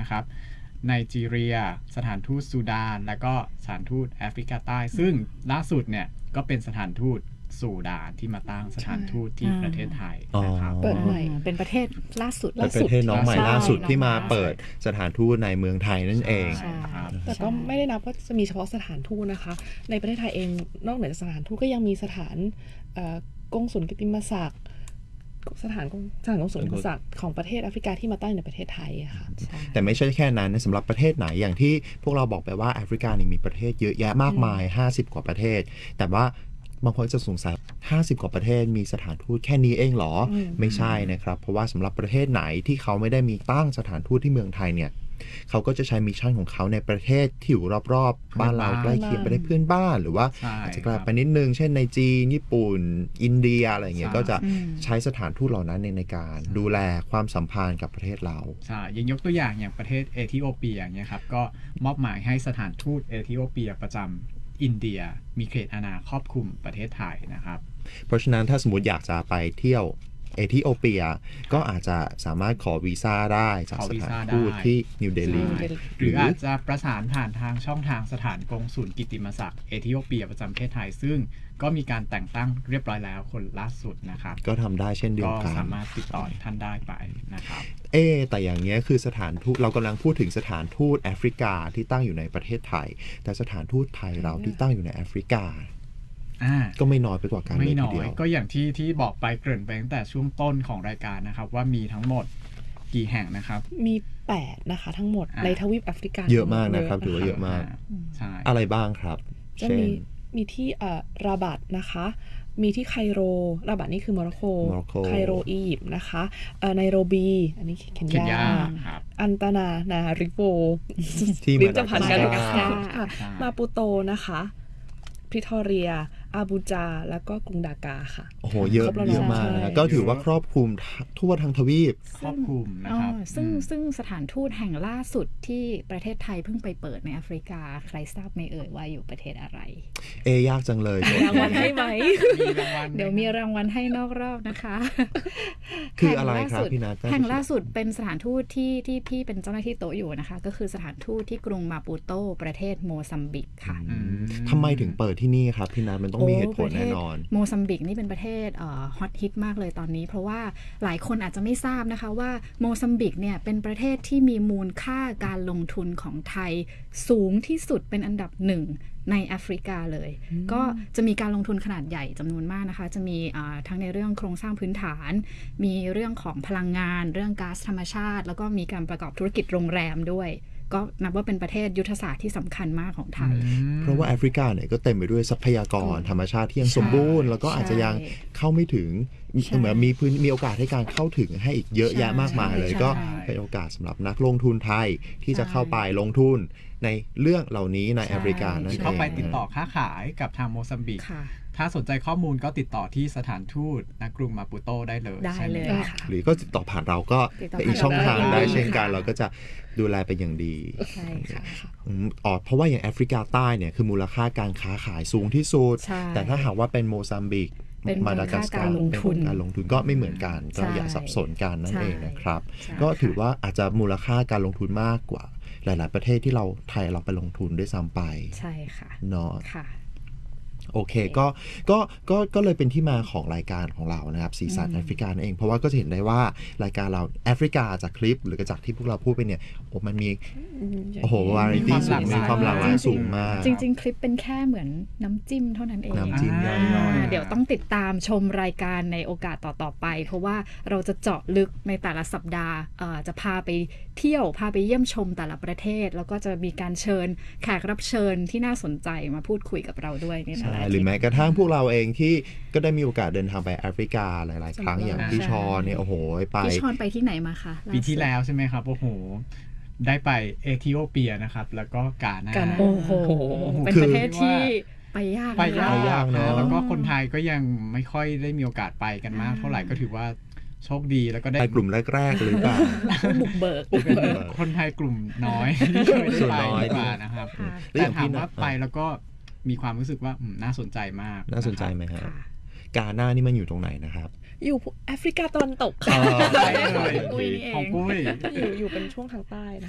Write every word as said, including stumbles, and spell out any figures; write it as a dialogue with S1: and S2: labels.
S1: นะครับไนจีเรียสถานทูตซูดานและก็สถานทูตแอฟริกาใต้ซึ่งล่าสุดเนี่ยก็เป็นสถานทูตซูดานที่มาตั้งสถานทูตที่ประเทศไทยนะครับ
S2: เปิดใหม่
S3: เป็นประเทศล่าสุด
S2: เป็นประเทศน้องใหม่ล่าสุดที่มาเปิดสถานทูตในเมืองไทยนั่นเอง
S4: แต่ก็ไม่ได้นับว่าจะมีเฉพาะสถานทูตนะคะในประเทศไทยเองนอกเหนือจากสถานทูตก็ยังมีสถานกงสุลกิตติมศักดิ์สถานสถานกงสุลกิตติมศักดิ์ของประเทศแอฟริกาที่มาตั้งในประเทศไทยค่ะ
S2: แต่ไม่ใช่แค่นั้นสำหรับประเทศไหนอย่างที่พวกเราบอกไปว่าแอฟริกานี่มีประเทศเยอะแยะมากมายห้าสิบกว่าประเทศแต่ว่าบางคนจะสงสัยห้าสิบกว่าประเทศมีสถานทูตแค่นี้เองเหรอไม่ใช่นะครับเพราะว่าสำหรับประเทศไหนที่เขาไม่ได้มีตั้งสถานทูตที่เมืองไทยเนี่ยเขาก็จะใช้มิชชั่นของเขาในประเทศที่อยู่รอบๆบ้านเราใกล้เคียงไปได้เพื่อนบ้านหรือว่าอาจจะไกลไปนิดนึงเช่นในจีนญี่ปุ่นอินเดียอะไรเงี้ยก็จะใช้สถานทูตเหล่านั้นในการดูแลความสัมพันธ์กับประเทศเรา
S1: ใช่ยังยกตัวอย่างอย่างประเทศเอธิโอเปียอย่างเงี้ยครับก็มอบหมายให้สถานทูตเอธิโอเปียประจำอินเดียมีเขตอาณาครอบคลุมประเทศไทยนะครับ
S2: เพราะฉะนั้นถ้าสมมติอยากจะไปเที่ยวเอธิโอเปียก็อาจจะสามารถขอวีซ่าได้จากสถานทูตที่นิวเดลี
S1: หรืออาจจะประสานผ่านทางช่องทางสถานกงสุลกิตติมศักดิ์เอธิโอเปียประจำประเทศไทยซึ่งก็มีการแต่งตั้งเรียบร้อยแล้วคนล่าสุดนะครับ
S2: ก็ทำได้เช่นเดียวกัน
S1: ก็สามารถติดต่อท่านได้ไปนะครับ
S2: เอแต่อย่างเงี้ยคือสถานทูตเรากำลังพูดถึงสถานทูตแอฟริกาที่ตั้งอยู่ในประเทศไทยแต่สถานทูตไทยเราที่ตั้งอยู่ในแอฟริกาก็ไม่น้อยไปกว่ากัน
S1: ไม่น้อยก็อย่างที่ที่บอกไปเกริ่นไปตั้งแต่ช่วงต้นของรายการนะครับว่ามีทั้งหมดกี่แห่งนะครับ
S4: มีแปดนะคะทั้งหมดในทวีปแอฟริกา
S2: เยอะมากนะครับถือว่าเยอะมากอะไรบ้างครับ
S4: จะมีมีที่ราบัตนะคะมีที่ไคโรราบัตนี่คือโมร็อกโกไคโรอียิปต์นะคะไนโรบีอันนี้เคนยาอันตานานาริโว
S2: ที่
S4: ลิ้นจะพันกันมาปูโตนะคะพริทอเรียอาบูจาแล้วก็กรุงดากาค่ะ
S2: โอ้โหเยอะเยอะมากนะก็ถือว่าครอบคลุมทั่วทั้งทวีป
S1: ครอบคลุมนะครับ
S3: ซึ่งซึ่งสถานทูตแห่งล่าสุดที่ประเทศไทยเพิ่งไปเปิดในแอฟริกาใครทราบไหมเอ่ยว่าอยู่ประเทศอะไร
S2: เอยากจังเลย
S4: รางวัลให้ไหม
S3: เดี๋ยวมีรางวัลให้นอกรอบนะคะ
S2: คืออะไรครับพี่นัท
S3: แห่งล่าสุดเป็นสถานทูตที่ที่พี่เป็นเจ้าหน้าที่โต๊ะอยู่นะคะก็คือสถานทูตที่กรุงมาปูโตประเทศโมซัมบิกค่ะ
S2: ทำไมถึงเปิดที่นี่ครับพี่นัทมันต้องมีเหตุผลแน่นอน
S3: โมซัมบิกนี่เป็นประเทศฮอตฮิตมากเลยตอนนี้เพราะว่าหลายคนอาจจะไม่ทราบนะคะว่าโมซัมบิกเนี่ยเป็นประเทศที่มีมูลค่าการลงทุนของไทยสูงที่สุดเป็นอันดับหนึ่งในแอฟริกาเลยก็จะมีการลงทุนขนาดใหญ่จำนวนมากนะคะจะมีทั้งในเรื่องโครงสร้างพื้นฐานมีเรื่องของพลังงานเรื่องก๊าซธรรมชาติแล้วก็มีการประกอบธุรกิจโรงแรมด้วยก็นับว่าเป็นประเทศยุทธศาสตร์ที่สำคัญมากของไทย
S2: เพราะว่าแอฟริกาเนี่ยก็เต็มไปด้วยทรัพยากรธรรมชาติที่ยังสมบูรณ์แล้วก็อาจจะยังเข้าไม่ถึงเหมือนมีพื้นมีโอกาสให้การเข้าถึงให้อีกเยอะแยะมากมายเลยก็เป็นโอกาสสำหรับนักลงทุนไทยที่จะเข้าไปลงทุนในเรื่องเหล่านี้ในแอฟริกานั่นเอง
S1: เข้าไปติดต่อค้าขายกับทางโมซัมบิกถ้าสนใจข้อมูลก็ติดต่อที่สถานทูตณกรุงมาปูโตได้เลย
S3: ได้เลยค่ะ
S2: หรือก็ติดต่อผ่านเราก็เป็นอีกช่องทางได้เช่นกันเราก็จะดูแลเป็นอย่างดี
S3: ใช่ค่ะ
S2: อ๋อเพราะว่าอย่างแอฟริกาใต้เนี่ยคือมูลค่าการค้าขายสูงที่สุดแต่ถ้าหากว่าเป็นโมซัมบิกมาดากัสการ์เป็นการลงทุนก็ไม่เหมือนกันก็อย่าสับสนกันนั่นเองนะครับก็ถือว่าอาจจะมูลค่าการลงทุนมากกว่าหลายๆประเทศที่เราไทยเราไปลงทุนด้วยซ้ำไป
S3: ใช่ค่ะ
S2: เนาะโอเคก็ก็ก็ก็เลยเป็นที่มาของรายการของเรานะครับสีสันแอฟริกาเองเพราะว่าก็จะเห็นได้ว่ารายการเราแอฟริกาจากคลิปหรือจากที่พวกเราพูดไปเนี่ยโอ้มันมีโอ้โหวาไรตี้สูงมีความหลากหลายสูงมาก
S3: จริงๆคลิปเป็นแค่เหมือนน้ำจิ้มเท่านั้นเอง
S2: น้ำจิ้มย่อย
S3: ๆเดี๋ยวต้องติดตามชมรายการในโอกาสต่อๆไปเพราะว่าเราจะเจาะลึกในแต่ละสัปดาห์จะพาไปเที่ยวพาไปเยี่ยมชมแต่ละประเทศแล้วก็จะมีการเชิญแขกรับเชิญที่น่าสนใจมาพูดคุยกับเราด้วยในแต่ละ
S2: หรือแม้กระทั่งพวกเราเองที่ก็ได้มีโอกาสเดินทางไปแอฟริกาหลายๆครั้งอย่างพี่ชอนเนี่ยโอ้โหไป
S3: พี่ชอนไปที่ไหนมาคะ
S1: ปีที่แล้วใช่ไหมครับโอ้โหได้ไปเอธิโอเปียนะครับแล้วก็กานา
S3: โอ้โหเป็นประเทศที่ไปยาก
S1: ไปยากนะแล้วก็คนไทยก็ยังไม่ค่อยได้มีโอกาสไปกันมากเท่าไหร่ก็ถือว่าโชคดีแล้วก็ได้
S2: ไปกลุ่มแรกๆหรือเปล่า
S3: บุกเบิก
S1: คนไทยกลุ่มน้อยที่เคยได้ไปดีกว่านะครับแต่ถามว่าไปแล้วก็มีความรู้สึกว่าน่าสนใจมาก
S2: น่าสนใจไหมครับกาน่านี่มันอยู่ตรงไหนนะครับ
S4: อยู่แอฟริกาตะวันตกค่ะ
S1: ของปุ้ย
S4: อยู่อยู่เป็นช่วงทางใต้นะ